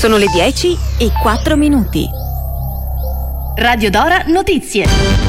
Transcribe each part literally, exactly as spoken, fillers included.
Sono le dieci e quattro minuti. Radio Dora Notizie.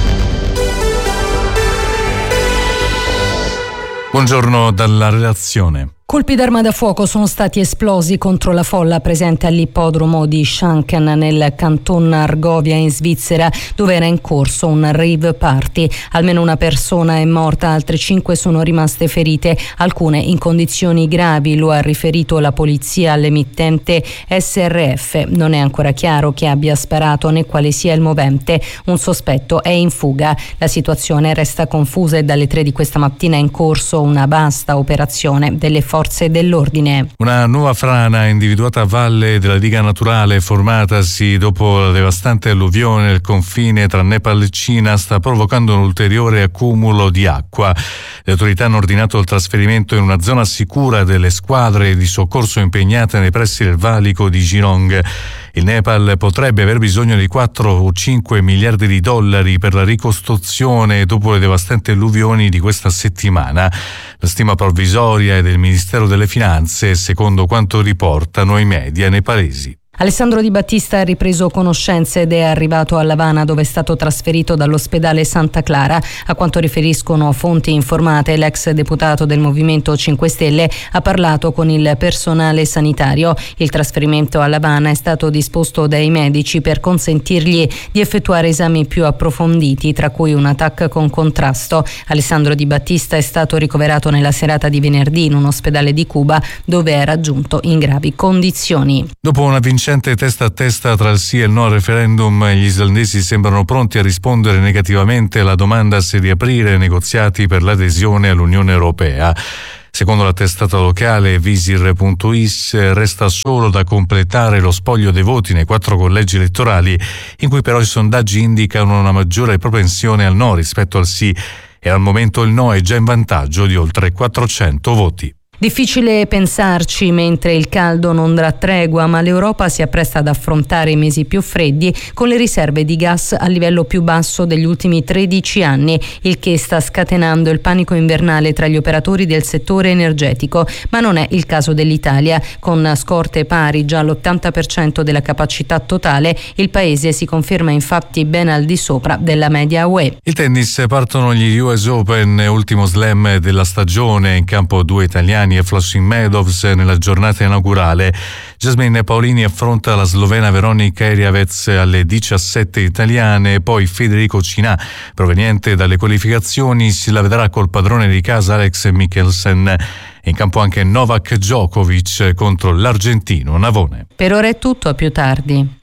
Buongiorno dalla redazione. Colpi d'arma da fuoco sono stati esplosi contro la folla presente all'ippodromo di Schanken nel canton Argovia in Svizzera, dove era in corso un rave party. Almeno una persona è morta, altre cinque sono rimaste ferite, alcune in condizioni gravi, lo ha riferito la polizia all'emittente S R F. Non è ancora chiaro chi abbia sparato né quale sia il movente. Un sospetto è in fuga. La situazione resta confusa e dalle tre di questa mattina è in corso una vasta operazione delle forze dell'ordine. Una nuova frana individuata a valle della diga naturale formatasi dopo la devastante alluvione al confine tra Nepal e Cina sta provocando un ulteriore accumulo di acqua. Le autorità hanno ordinato il trasferimento in una zona sicura delle squadre di soccorso impegnate nei pressi del valico di Geelong. Il Nepal potrebbe aver bisogno di quattro o cinque miliardi di dollari per la ricostruzione dopo le devastanti alluvioni di questa settimana. La stima provvisoria è del Ministero delle Finanze, secondo quanto riportano i media nepalesi. Alessandro Di Battista ha ripreso conoscenze ed è arrivato a L'Avana, dove è stato trasferito dall'ospedale Santa Clara. A quanto riferiscono fonti informate, l'ex deputato del Movimento cinque Stelle ha parlato con il personale sanitario. Il trasferimento a L'Avana è stato disposto dai medici per consentirgli di effettuare esami più approfonditi, tra cui un T A C con contrasto. Alessandro Di Battista è stato ricoverato nella serata di venerdì in un ospedale di Cuba, dove era giunto in gravi condizioni. Dopo una vincente testa a testa tra il sì e il no al referendum, gli islandesi sembrano pronti a rispondere negativamente alla domanda se riaprire negoziati per l'adesione all'Unione Europea. Secondo la testata locale Visir punto is, resta solo da completare lo spoglio dei voti nei quattro collegi elettorali, in cui però i sondaggi indicano una maggiore propensione al no rispetto al sì, e al momento il no è già in vantaggio di oltre quattrocento voti. Difficile pensarci mentre il caldo non dà tregua, ma l'Europa si appresta ad affrontare i mesi più freddi con le riserve di gas al livello più basso degli ultimi tredici anni, il che sta scatenando il panico invernale tra gli operatori del settore energetico. Ma non è il caso dell'Italia. Con scorte pari già all'ottanta per cento della capacità totale, il paese si conferma infatti ben al di sopra della media U E. Il tennis, partono gli U S Open, ultimo slam della stagione, in campo due italiani e Flushing Meadows nella giornata inaugurale. Jasmine Paolini affronta la slovena Veronika Eriavez alle diciassette italiane, poi Federico Cinà, proveniente dalle qualificazioni, si la vedrà col padrone di casa Alex Mikkelsen. In campo anche Novak Djokovic contro l'argentino Navone. Per ora è tutto, a più tardi.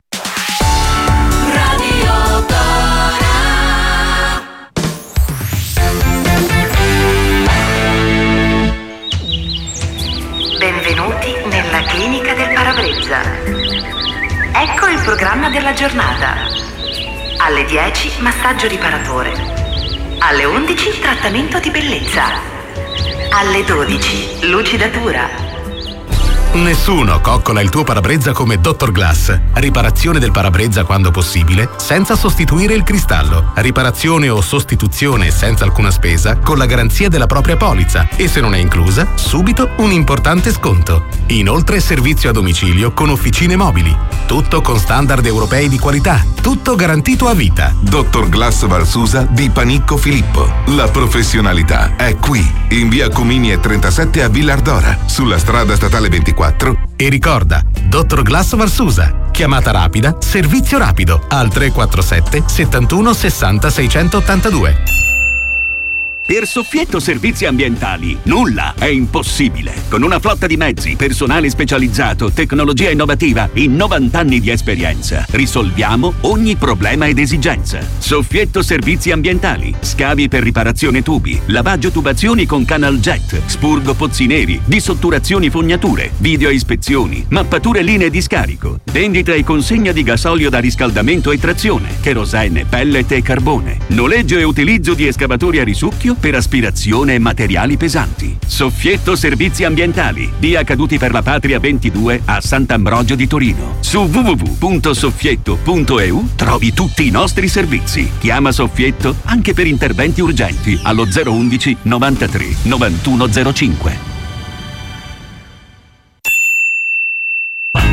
Benvenuti nella clinica del parabrezza. Ecco il programma della giornata. Alle dieci massaggio riparatore. Alle undici trattamento di bellezza. Alle dodici lucidatura. Nessuno coccola il tuo parabrezza come Dottor Glass. Riparazione del parabrezza quando possibile, senza sostituire il cristallo. Riparazione o sostituzione senza alcuna spesa, con la garanzia della propria polizza. E se non è inclusa, subito un importante sconto. Inoltre servizio a domicilio con officine mobili. Tutto con standard europei di qualità. Tutto garantito a vita. Dottor Glass Valsusa di Panicco Filippo. La professionalità è qui. In via Comini e trentasette a Villardora, sulla strada statale ventiquattro. E ricorda, Dottor Glass Valsusa. Chiamata rapida, servizio rapido al tre quattro sette settantuno sessanta seicentottantadue. Per Soffietto Servizi Ambientali nulla è impossibile. Con una flotta di mezzi, personale specializzato, tecnologia innovativa, in novanta anni di esperienza, risolviamo ogni problema ed esigenza. Soffietto Servizi Ambientali, scavi per riparazione tubi, lavaggio tubazioni con canal jet, spurgo pozzi neri, dissotturazioni fognature, video ispezioni, mappature linee di scarico, vendita e consegna di gasolio da riscaldamento e trazione, kerosene, pellet e carbone, noleggio e utilizzo di escavatori a risucchio per aspirazione e materiali pesanti. Soffietto Servizi Ambientali, via Caduti per la Patria ventidue a Sant'Ambrogio di Torino. Su w w w punto soffietto punto e u trovi tutti i nostri servizi. Chiama Soffietto anche per interventi urgenti allo zero undici novantatré novantuno zero cinque.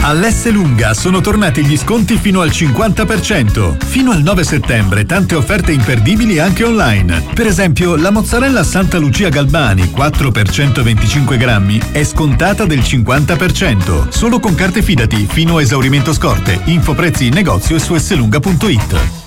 All'Esselunga sono tornati gli sconti fino al cinquanta per cento. Fino al nove settembre tante offerte imperdibili anche online. Per esempio, la mozzarella Santa Lucia Galbani quattro per centoventicinque grammi è scontata del cinquanta per cento. Solo con carte Fidati fino a esaurimento scorte. Info prezzi in negozio e su esselunga punto it.